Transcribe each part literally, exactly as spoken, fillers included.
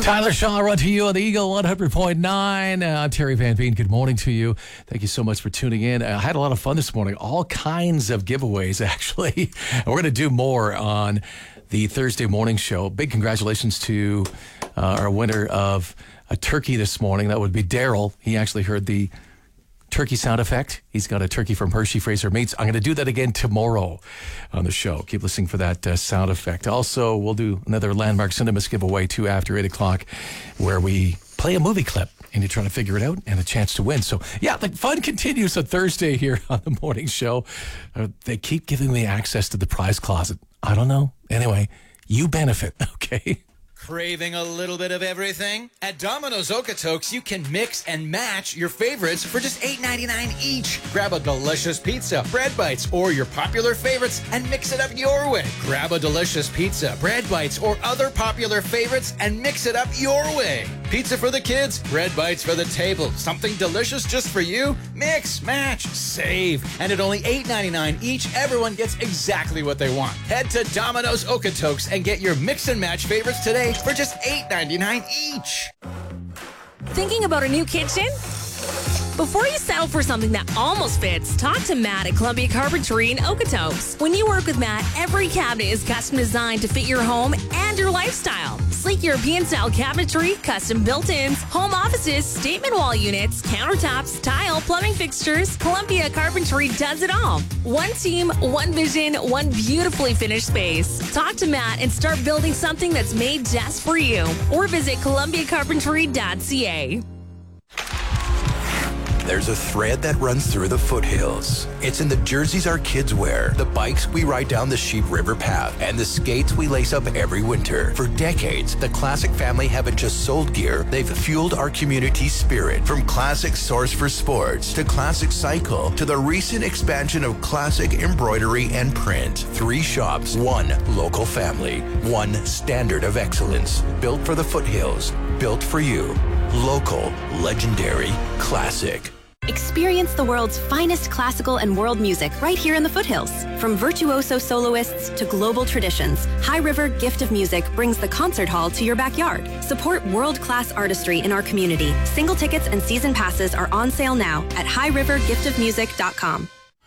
Tyler Shaw, run to you on the Eagle one hundred point nine. Uh, I'm Terry Van Veen. Good morning to you. Thank you so much for tuning in. Uh, I had a lot of fun this morning. All kinds of giveaways, actually. And we're going to do more on the Thursday morning show. Big congratulations to uh, our winner of a turkey this morning. That would be Daryl. He actually heard the turkey sound effect. He's got a turkey from Hershey Fraser Meats. I'm going to do that again tomorrow on the show. Keep listening for that uh, sound effect. Also, we'll do another Landmark Cinemas giveaway too after eight o'clock where we play a movie clip and you're trying to figure it out and a chance to win. So, yeah, the fun continues on Thursday here on the morning show. Uh, they keep giving me access to the prize closet. I don't know. Anyway, you benefit, okay? Craving a little bit of everything? At Domino's Okotoks, you can mix and match your favorites for just eight ninety-nine each. Grab a delicious pizza, bread bites, or your popular favorites and mix it up your way. Grab a delicious pizza, bread bites, or other popular favorites and mix it up your way. Pizza for the kids, bread bites for the table. Something delicious just for you? Mix, match, save. And at only eight ninety-nine each, everyone gets exactly what they want. Head to Domino's Okotoks and get your mix and match favorites today for just eight ninety-nine each. Thinking about a new kitchen? Before you settle for something that almost fits, talk to Matt at Columbia Carpentry in Okotoks. When you work with Matt, every cabinet is custom designed to fit your home and your lifestyle. Sleek European-style cabinetry, custom built-ins, home offices, statement wall units, countertops, tile, plumbing fixtures, Columbia Carpentry does it all. One team, one vision, one beautifully finished space. Talk to Matt and start building something that's made just for you. Or visit columbia carpentry dot c a. There's a thread that runs through the foothills. It's in the jerseys our kids wear, the bikes we ride down the Sheep River path, and the skates we lace up every winter. For decades, the Classic family haven't just sold gear, they've fueled our community's spirit. From Classic Source for Sports to Classic Cycle to the recent expansion of Classic Embroidery and Print. Three shops, one local family, one standard of excellence. Built for the foothills, built for you. Local, legendary, classic. Experience the world's finest classical and world music right here in the foothills. From virtuoso soloists to global traditions, High River Gift of Music brings the concert hall to your backyard. Support world-class artistry in our community. Single tickets and season passes are on sale now at high river gift of music dot com.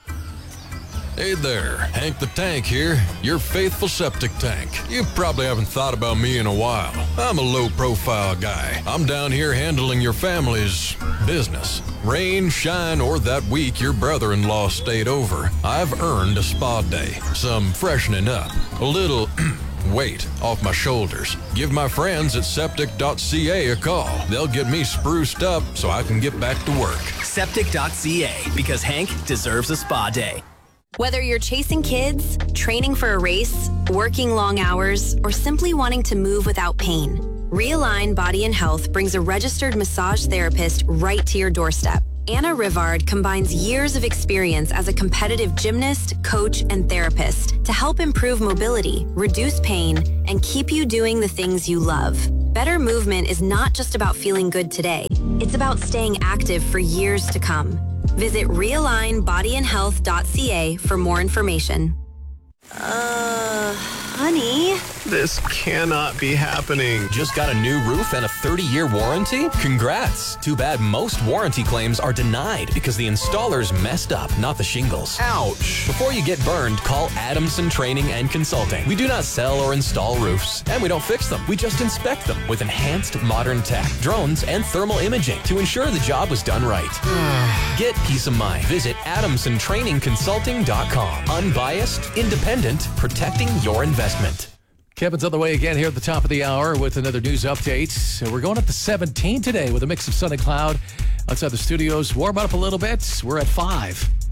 Hey there, Hank the Tank here, your faithful septic tank. You probably haven't thought about me in a while. I'm a low-profile guy. I'm down here handling your family's business. Rain, shine, or that week your brother-in-law stayed over, I've earned a spa day, some freshening up, a little weight off my shoulders. Give my friends at septic dot c a a call. They'll get me spruced up so I can get back to work. septic dot c a, because Hank deserves a spa day. Whether you're chasing kids, training for a race, working long hours, or simply wanting to move without pain, Realign Body and Health brings a registered massage therapist right to your doorstep. Anna Rivard combines years of experience as a competitive gymnast, coach, and therapist to help improve mobility, reduce pain, and keep you doing the things you love. Better movement is not just about feeling good today. It's about staying active for years to come. Visit realign body and health dot c a for more information. Uh, honey? This cannot be happening. Just got a new roof and a thirty-year warranty? Congrats. Too bad most warranty claims are denied because the installers messed up, not the shingles. Ouch. Before you get burned, call Adamson Training and Consulting. We do not sell or install roofs, and we don't fix them. We just inspect them with enhanced modern tech, drones, and thermal imaging to ensure the job was done right. Get peace of mind. Visit adamson training consulting dot com. Unbiased, independent, protecting your investment. Kevin's on the way again here at the top of the hour with another news update. So we're going up to seventeen today with a mix of sun and cloud outside the studios. Warm up a little bit. We're at five.